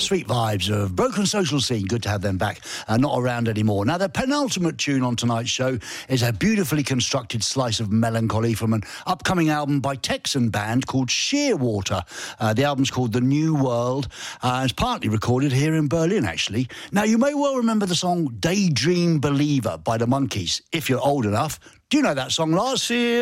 Sweet vibes of Broken Social Scene. Good to have them back. Not around anymore. Now, the penultimate tune on tonight's show is a beautifully constructed slice of melancholy from an upcoming album by Texan band called Shearwater. The album's called The New World. It's partly recorded here in Berlin, actually. Now, you may well remember the song Daydream Believer by the Monkees, if you're old enough. Do you know that song, Lars?